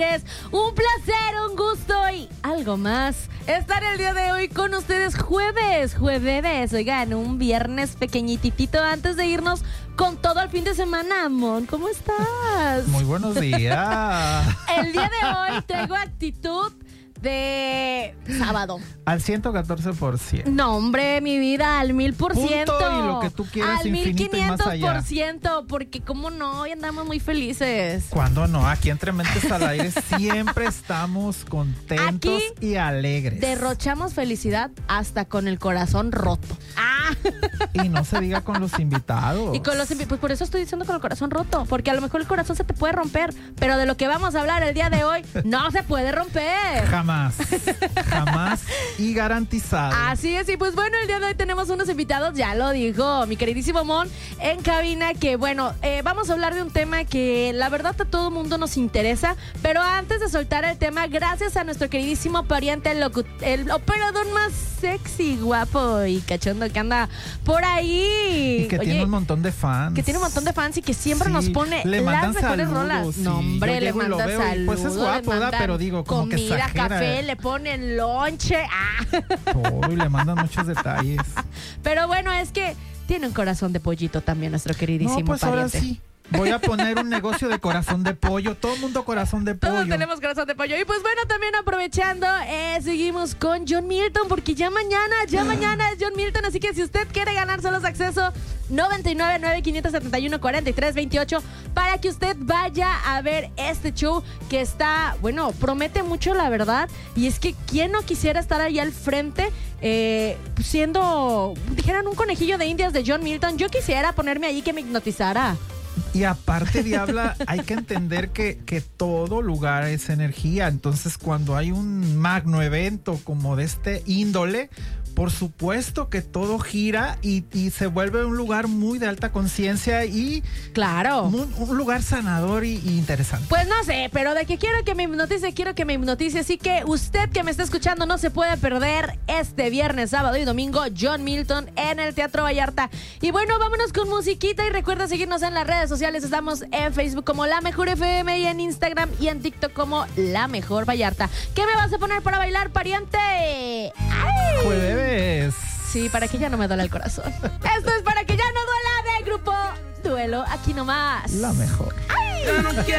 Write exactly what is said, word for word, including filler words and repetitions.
Es un placer, un gusto y algo más estar el día de hoy con ustedes jueves, jueves, oigan, un viernes pequeñitito antes de irnos con todo el fin de semana. Amon, ¿cómo estás? Muy buenos días. El día de hoy traigo actitud de sábado. Al ciento catorce por ciento. No, hombre, mi vida, al mil por ciento. Punto y lo que tú quieras, al mil infinito y más quinientos allá. por ciento, porque cómo no, hoy andamos muy felices. ¿Cuándo no? Aquí entre Mentes al Aire siempre estamos contentos Aquí y alegres. Derrochamos felicidad hasta con el corazón roto. ¡Ah! Y no se diga con los invitados. Y con los invi- pues por eso estoy diciendo con el corazón roto, porque a lo mejor el corazón se te puede romper, pero de lo que vamos a hablar el día de hoy no se puede romper. Jamás, jamás y garantizado. Así es, y pues bueno, el día de hoy tenemos unos invitados, ya lo dijo mi queridísimo Mon en cabina, que bueno, eh, vamos a hablar de un tema que la verdad a todo mundo nos interesa, pero antes de soltar el tema, gracias a nuestro queridísimo pariente, el, locu- el operador más sexy, guapo y cachondo que anda por ahí. Y que Oye, tiene un montón de fans. que tiene un montón de fans y que siempre Sí, nos pone le las mandan mejores saludos, rolas. sí. No, hombre, Yo le llego y lo manda veo y, saludos. pues, es guapo, le ¿verdad? mandan Pero digo, como que comida, exagera. café, le ponen lonche. Ah. Todo, y le mandan muchos detalles. Pero bueno, es que tiene un corazón de pollito también nuestro queridísimo No, pues pariente. ahora sí. Voy a poner un negocio de corazón de pollo. Todo el mundo corazón de pollo. Todos tenemos corazón de pollo. Y pues bueno, también aprovechando, eh, seguimos con John Milton, porque ya mañana, ya mañana es John Milton. Así que si usted quiere ganarse los accesos, noventa y nueve, nueve, quinientos setenta y uno, cuarenta y tres, veintiocho, para que usted vaya a ver este show que está, bueno, promete mucho, la verdad. Y es que quién no quisiera estar ahí al frente, eh, siendo, dijeran, un conejillo de indias de John Milton. Yo quisiera ponerme ahí que me hipnotizara. Y aparte, Diabla, hay que entender que, que todo lugar es energía. Entonces, cuando hay un magno evento como de este índole, por supuesto que todo gira y, y se vuelve un lugar muy de alta conciencia y Claro. un, un lugar sanador y, y interesante. Pues no sé, pero de que quiero que me hipnotice, quiero que me hipnotice. Así que usted que me está escuchando no se puede perder este viernes, sábado y domingo John Milton en el Teatro Vallarta. Y bueno, vámonos con musiquita y recuerda seguirnos en las redes sociales. Estamos en Facebook como La Mejor F M y en Instagram y en TikTok como La Mejor Vallarta. ¿Qué me vas a poner para bailar, pariente? ¡Ay! Jueves. Sí, para que ya no me duela el corazón. Esto es para que ya no duela de grupo Duelo, aquí nomás. La mejor. ¡Ay! Ya no quiero